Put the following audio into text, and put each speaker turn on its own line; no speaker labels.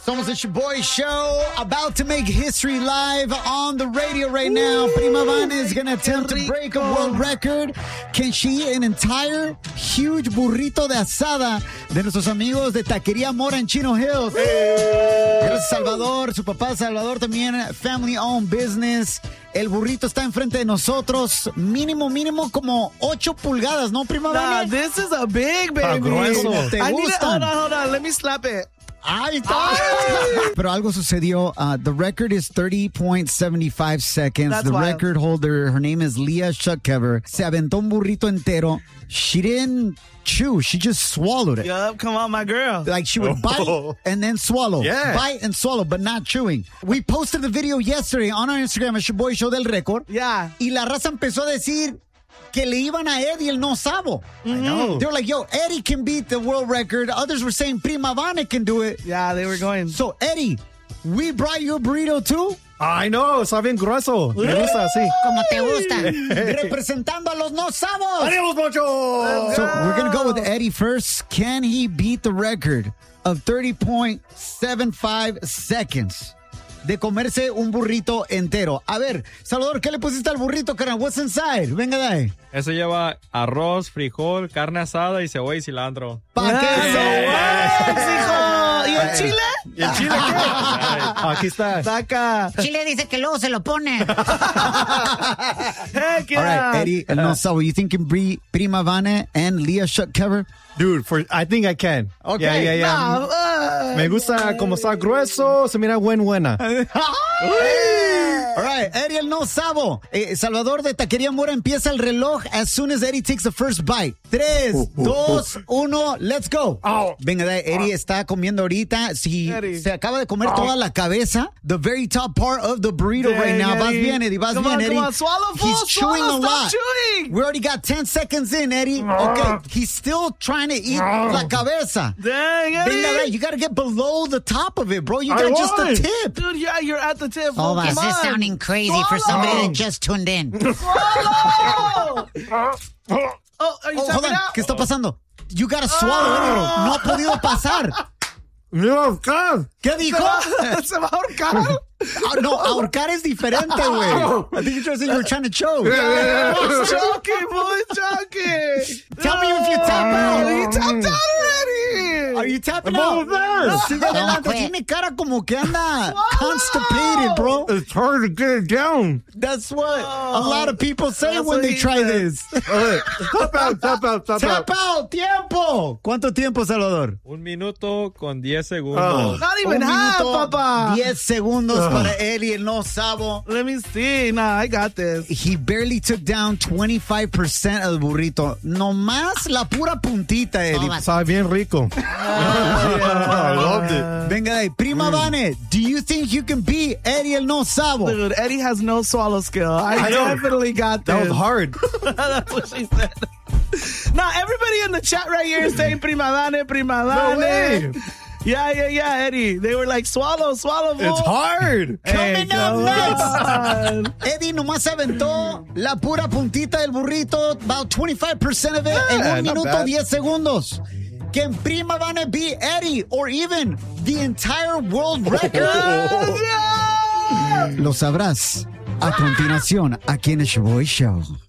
Somos the Shaboy Show, about to make history live on the radio right now. Prima Vane is going to attempt to break a world record. Can she eat an entire huge burrito de asada de nuestros amigos de Taquería Mora en Chino Hills? Gracias, Salvador. Su papá Salvador también, family-owned business. El burrito está enfrente de nosotros. Mínimo como 8 pulgadas, ¿no, Prima Vane?
Nah, this is a big baby.
Grueso. ¿Te gustan?
Hold on. Let me slap it.
Ahí está. Pero algo sucedió. The record is 30.75 seconds.
That's
the
wild.
record holder, her name is Leah Shuckkever. Se aventó un burrito entero. She didn't chew. She just swallowed it.
Yup, come on, my girl.
Like she would bite and then swallow.
Yeah.
Bite and swallow, but not chewing. We posted the video yesterday on our Instagram at Shaboy Show del Récord.
Yeah.
Y la raza empezó a decir que le iban a Eddie el no sabo.
I know.
They were like, yo, Eddie can beat the world record. Others were saying Prima Vane can do it.
Yeah, they were going.
So, Eddie, we brought you a burrito too.
I know, está bien grueso. Me gusta así.
Como te gusta. Representando a los no sabos.
¡Adiós, Mocho!
So, we're going to go with Eddie first. Can he beat the record of 30.75 seconds de comerse un burrito entero? A ver, Salvador, ¿qué le pusiste al burrito, carnal? What's inside? Venga de ahí.
Eso lleva arroz, frijol, carne asada y cebolla y cilantro.
¿Pa' qué?
hijo! ¿Y el chile?
¿Y el chile qué? Aquí está.
Saca.
Chile dice que luego se lo pone.
Heck
All
yeah.
right, Eddie, el no sabo, you think you can beat Prima Vane and Leah Shuckkever?
Dude, I think I can.
Okay.
Yeah. Me gusta como está grueso, se mira buena.
All right, Eddie el no sabo. Salvador de Taquería Mora empieza el reloj as soon as Eddie takes the first bite. 3, 2, 1, let's go. Venga, Eddie está comiendo ahorita. Si
Eddie.
se acaba de comer toda la cabeza, the very top part of the burrito right now. Vas
Eddie.
bien, Eddie, vas
Come
bien,
on,
Eddie.
come on. Swallow full,
He's chewing
swallow,
a
stop
lot.
chewing.
We already got 10 seconds in, Eddie. Okay, he's still trying to eat la cabeza.
Dang, Eddie.
Venga, you got to get below the top of it, bro. You got just the tip.
Dude, yeah, you're at the tip.
Hold on.
This is sounding crazy for somebody that just tuned in.
Swallow! Oh, are you
Oh, hold
tapping
on.
out?
¿Qué está pasando? You gotta swallow it, bro. No ha podido pasar.
No,
¿Qué dijo?
¿Se va a ahorcar?
No, ahorcar es diferente, güey. I think you were trying to choke.
He's choking, boy, choking.
Tell me if you tap out.
He tapped out already.
Are you tapping
Above
out?
there.
Sigue adelante.
quit.
Tiene cara como que anda constipated, bro.
It's hard to get it down.
That's what a lot of people say
That's
when
what
they
he
try
said.
this.
Tap out.
Tap out. Tiempo. ¿Cuánto tiempo, Salvador?
1 minuto con 10 segundos.
Not even half, Papa.
10 segundos para Eddie, el no sabo.
Let me see. Nah, I got this.
He barely took down 25% of the burrito. Nomás la pura puntita, Eddie.
Sabe bien rico. I loved it.
Venga de ahí. Prima Vane, do you think you can beat Eddie el no sabo?
Dude, Eddie has no swallow skill. I
know.
definitely got this.
That was hard.
That's what she said. Now, everybody in the chat right here is saying Prima Vane, Prima
No
Vane.
way.
Yeah, Eddie. They were like, swallow, fool.
It's hard.
Coming up
come
next.
on.
Eddie nomás aventó la pura puntita del burrito, about 25% of it, en
Yeah,
1
not
minuto
bad.
10 segundos. Can Prima Vane beat Eddie or even the entire world record? Lo sabrás a continuación aquí en el Shaboy Show.